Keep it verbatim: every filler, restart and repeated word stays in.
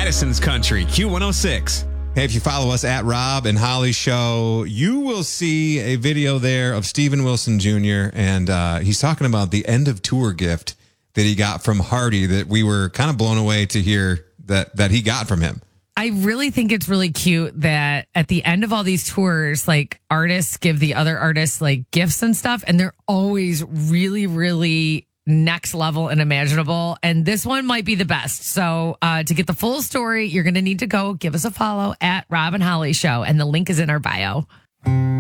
Madison's Country, Q one oh six. Hey, if you follow us at Rob and Holly Show, you will see a video there of Steven Wilson Junior And uh, he's talking about the end of tour gift that he got from Hardy that we were kind of blown away to hear that, that he got from him. I really think it's really cute that at the end of all these tours, like artists give the other artists like gifts and stuff, and they're always really, really next level and imaginable. And this one might be the best. So uh, to get the full story, you're going to need to go give us a follow at Rob and Holly Show. And the link is in our bio.